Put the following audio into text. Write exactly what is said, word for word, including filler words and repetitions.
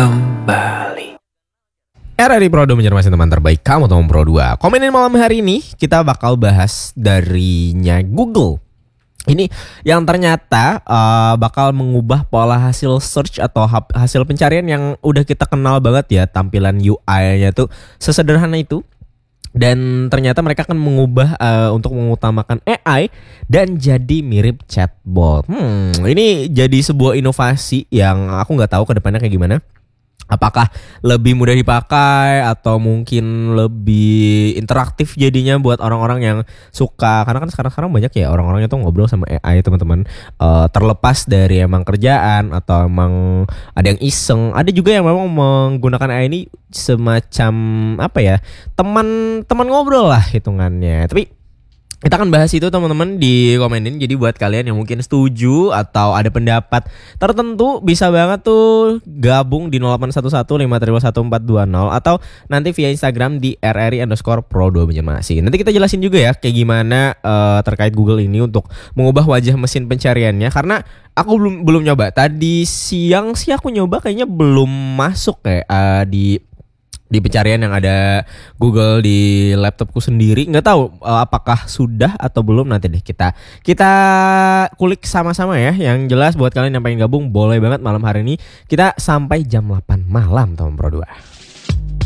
kembali. R R I Pro dua menjadi teman terbaik kamu teman Pro dua. Komenin malam hari ini kita bakal bahas darinya Google. Ini yang ternyata uh, bakal mengubah pola hasil search atau hasil pencarian yang udah kita kenal banget ya, tampilan U I-nya tuh sesederhana itu. Dan ternyata mereka akan mengubah uh, untuk mengutamakan A I dan jadi mirip chatbot. Hmm, ini jadi sebuah inovasi yang aku nggak tahu ke depannya kayak gimana. Apakah lebih mudah dipakai atau mungkin lebih interaktif jadinya buat orang-orang yang suka, karena kan sekarang-sekarang banyak ya orang-orang yang tuh ngobrol sama A I teman-teman, uh, terlepas dari emang kerjaan atau emang ada yang iseng, ada juga yang memang menggunakan A I ini semacam apa ya, teman teman ngobrol lah hitungannya. Tapi kita akan bahas itu teman-teman, di komenin. Jadi buat kalian yang mungkin setuju atau ada pendapat tertentu bisa banget tuh gabung di nol delapan satu satu lima tiga satu empat dua nol atau nanti via Instagram di rri underscore pro dua Banjarmasin. Nanti kita jelasin juga ya kayak gimana uh, terkait Google ini untuk mengubah wajah mesin pencariannya, karena aku belum belum nyoba. Tadi siang sih aku nyoba, kayaknya belum masuk kayak uh, di di pencarian yang ada Google di laptopku sendiri. Nggak tahu uh, apakah sudah atau belum, nanti deh kita kita kulik sama-sama ya. Yang jelas buat kalian yang pengen gabung boleh banget malam hari ini, kita sampai jam delapan malam teman Pro dua.